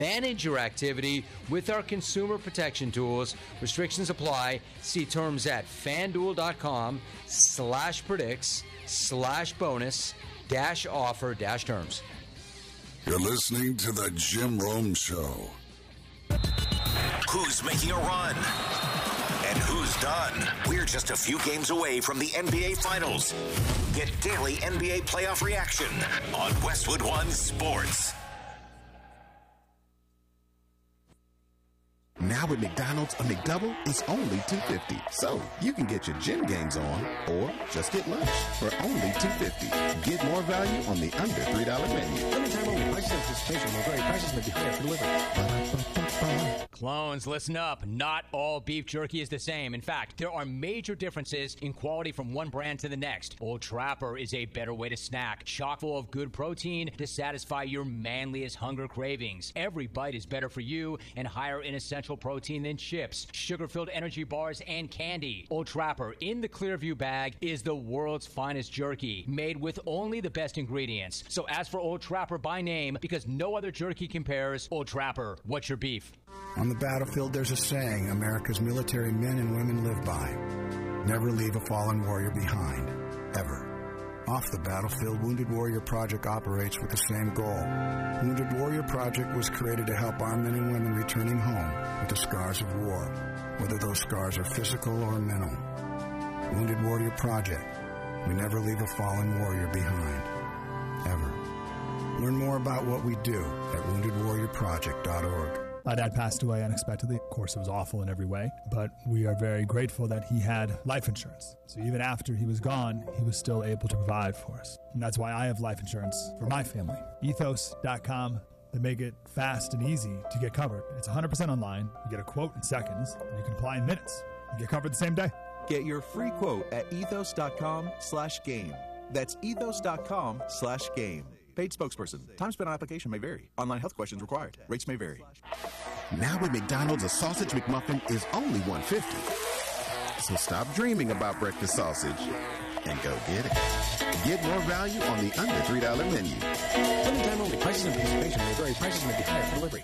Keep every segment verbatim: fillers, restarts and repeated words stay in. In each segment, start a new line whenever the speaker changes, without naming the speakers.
Manage your activity with our consumer protection tools. Restrictions apply. See terms at fanduel.com slash predicts slash bonus dash offer dash terms.
You're listening to the Jim Rome Show.
Who's making a run? And who's done? We're just a few games away from the N B A Finals. Get daily N B A playoff reaction on Westwood One Sports.
Now at McDonald's, a McDouble is only two dollars and fifty cents. So you can get your gym gains on or just get lunch for only two dollars and fifty cents. Get more value on the under three dollar menu.
Limited time only. Prices and participation will vary. Prices may be higher for delivery.
Clones, listen up. Not all beef jerky is the same. In fact, there are major differences in quality from one brand to the next. Old Trapper is a better way to snack, chock full of good protein to satisfy your manliest hunger cravings. Every bite is better for you and higher in essential protein than chips, sugar-filled energy bars, and candy. Old Trapper in the Clearview bag is the world's finest jerky, made with only the best ingredients. So ask for Old Trapper by name because no other jerky compares. Old Trapper, what's your beef?
On the battlefield, there's a saying America's military men and women live by. Never leave a fallen warrior behind, ever. Off the battlefield, Wounded Warrior Project operates with the same goal. Wounded Warrior Project was created to help our men and women returning home with the scars of war, whether those scars are physical or mental. Wounded Warrior Project. We never leave a fallen warrior behind, ever. Learn more about what we do at wounded warrior project dot org.
My dad passed away unexpectedly. Of course, it was awful in every way, but we are very grateful that he had life insurance. So even after he was gone, he was still able to provide for us. And that's why I have life insurance for my family. ethos dot com. They make it fast and easy to get covered. It's one hundred percent online. You get a quote in seconds, and you can apply in minutes. You get covered the same day.
Get your free quote at ethos dot com slash game. That's ethos dot com slash game. Paid spokesperson. Time spent on application may vary. Online health questions required. Rates may vary.
Now at McDonald's, a sausage McMuffin is only one dollar and fifty cents. So stop dreaming about breakfast sausage and go get it. Get more value on the under three dollar menu.
Limited time only. Prices and participation may vary. Prices may be higher for delivery.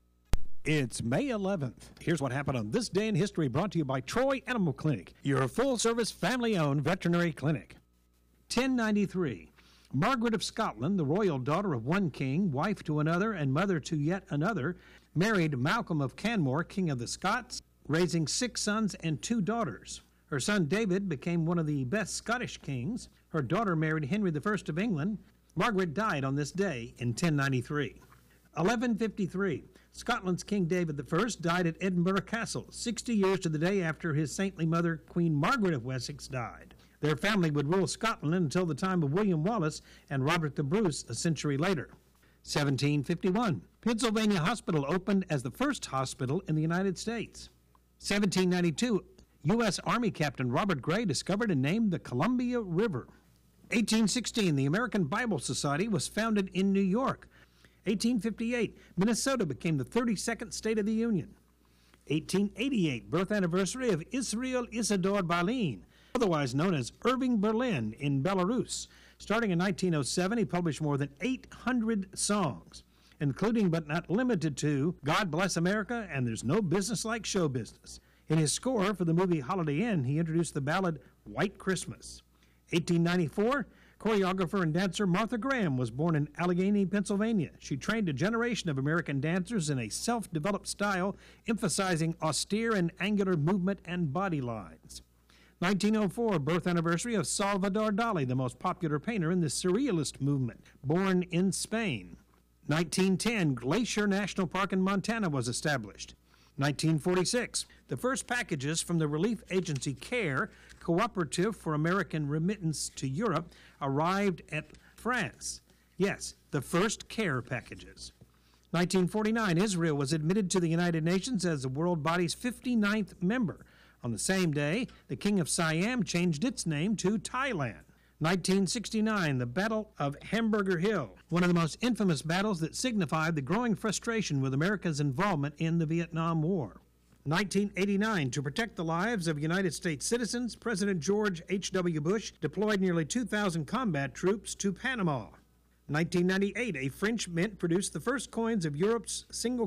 It's May eleventh. Here's what happened on this day in history, brought to you by Troy Animal Clinic, your full-service, family-owned veterinary clinic. ten ninety-three. Margaret of Scotland, the royal daughter of one king, wife to another, and mother to yet another, married Malcolm of Canmore, king of the Scots, raising six sons and two daughters. Her son David became one of the best Scottish kings. Her daughter married Henry the First of England. Margaret died on this day in ten ninety-three. eleven fifty-three. Scotland's King David the First died at Edinburgh Castle, sixty years to the day after his saintly mother, Queen Margaret of Wessex, died. Their family would rule Scotland until the time of William Wallace and Robert the Bruce a century later. seventeen fifty-one. Pennsylvania Hospital opened as the first hospital in the United States. seventeen ninety-two. U S Army Captain Robert Gray discovered and named the Columbia River. eighteen sixteen. The American Bible Society was founded in New York. eighteen fifty-eight. Minnesota became the thirty-second state of the Union. eighteen eighty-eight. Birth anniversary of Israel Isidore Balin, otherwise known as Irving Berlin, in Belarus. Starting in nineteen oh seven, he published more than eight hundred songs, including but not limited to God Bless America and There's No Business Like Show Business. In his score for the movie Holiday Inn, he introduced the ballad White Christmas. eighteen ninety-four, choreographer and dancer Martha Graham was born in Allegheny, Pennsylvania. She trained a generation of American dancers in a self-developed style, emphasizing austere and angular movement and body lines. nineteen oh four, birth anniversary of Salvador Dali, the most popular painter in the Surrealist movement, born in Spain. nineteen ten, Glacier National Park in Montana was established. nineteen forty-six, the first packages from the relief agency CARE, Cooperative for American Remittance to Europe, arrived at France. Yes, the first CARE packages. nineteen forty-nine, Israel was admitted to the United Nations as the world body's fifty-ninth member. On the same day, the King of Siam changed its name to Thailand. nineteen sixty-nine, the Battle of Hamburger Hill, one of the most infamous battles that signified the growing frustration with America's involvement in the Vietnam War. nineteen eighty-nine, to protect the lives of United States citizens, President George H W Bush deployed nearly two thousand combat troops to Panama. nineteen ninety-eight, a French mint produced the first coins of Europe's single